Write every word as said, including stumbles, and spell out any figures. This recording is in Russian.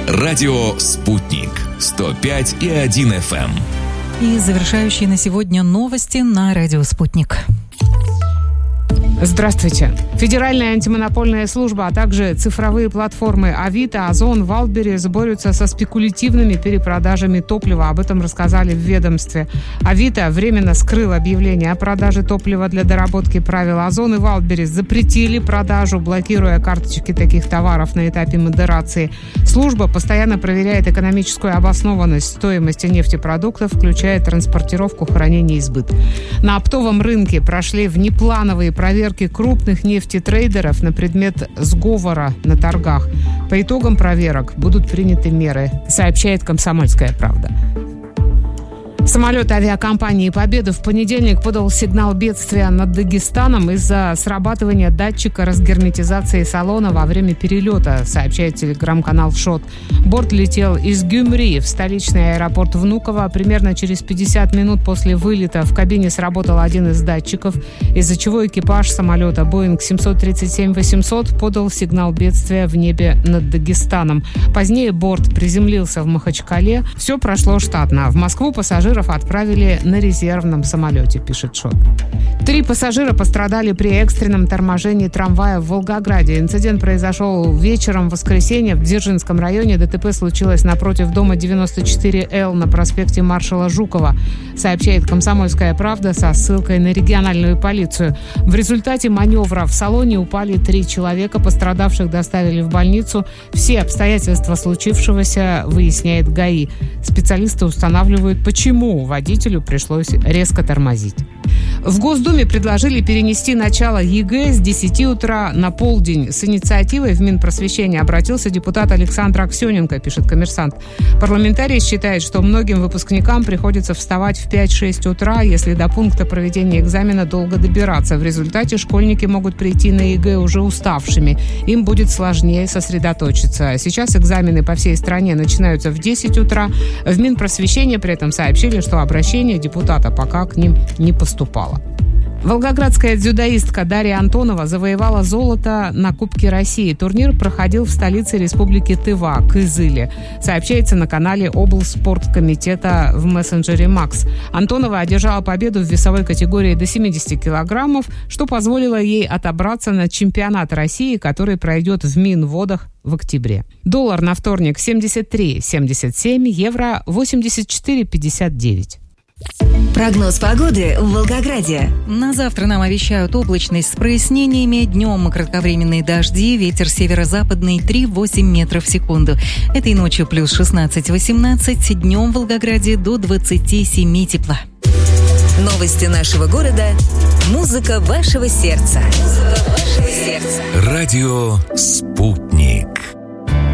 Радио «Спутник». сто пять и один эф эм. И завершающие на сегодня новости на радио «Спутник». Здравствуйте. Федеральная антимонопольная служба, а также цифровые платформы Авито, Озон, Wildberries борются со спекулятивными перепродажами топлива. Об этом рассказали в ведомстве. Авито временно скрыл объявление о продаже топлива для доработки правил. Озон и Wildberries запретили продажу, блокируя карточки таких товаров на этапе модерации. Служба постоянно проверяет экономическую обоснованность стоимости нефтепродуктов, включая транспортировку, хранение и сбыт. На оптовом рынке прошли внеплановые проверки крупных нефтетрейдеров на предмет сговора на торгах. По итогам проверок будут приняты меры, сообщает «Комсомольская правда». Самолет авиакомпании «Победа» в понедельник подал сигнал бедствия над Дагестаном из-за срабатывания датчика разгерметизации салона во время перелета, сообщает телеграм-канал ШОТ. Борт летел из Гюмри в столичный аэропорт Внуково. Примерно через пятьдесят минут после вылета в кабине сработал один из датчиков, из-за чего экипаж самолета Боинг семь три семь восемьсот подал сигнал бедствия в небе над Дагестаном. Позднее борт приземлился в Махачкале. Все прошло штатно. В Москву пассажиров отправили на резервном самолете, пишет ШОТ. Три пассажира пострадали при экстренном торможении трамвая в Волгограде. Инцидент произошел вечером в воскресенье в Дзержинском районе. ДТП случилось напротив дома девяносто четыре эл на проспекте маршала Жукова, сообщает «Комсомольская правда» со ссылкой на региональную полицию. В результате маневра в салоне упали три человека. Пострадавших доставили в больницу. Все обстоятельства случившегося выясняет ГАИ. Специалисты устанавливают, почему водителю пришлось резко тормозить. В Госдуме предложили перенести начало ЕГЭ с десяти утра на полдень. С инициативой в Минпросвещение обратился депутат Александр Аксененко, пишет «Коммерсант». Парламентарий считает, что многим выпускникам приходится вставать в пять-шесть утра, если до пункта проведения экзамена долго добираться. В результате школьники могут прийти на ЕГЭ уже уставшими. Им будет сложнее сосредоточиться. Сейчас экзамены по всей стране начинаются в десять утра. В Минпросвещение при этом сообщили, что обращение депутата пока к ним не поступало. Волгоградская дзюдоистка Дарья Антонова завоевала золото на Кубке России. Турнир проходил в столице Республики Тыва, Кызыле. Сообщается на канале облспорткомитета в мессенджере Макс. Антонова одержала победу в весовой категории до семидесяти килограммов, что позволило ей отобраться на чемпионат России, который пройдет в Минводах в октябре. Доллар на вторник семьдесят три семьдесят семь, евро восемьдесят четыре пятьдесят девять. Прогноз погоды в Волгограде. На завтра нам обещают облачность с прояснениями. Днем кратковременные дожди, ветер северо-западный три-восемь метров в секунду. Этой ночью плюс шестнадцать-восемнадцать, днем в Волгограде до двадцати семи тепла. Новости нашего города. Музыка вашего сердца. Музыка вашего сердца. Радио «Спутник».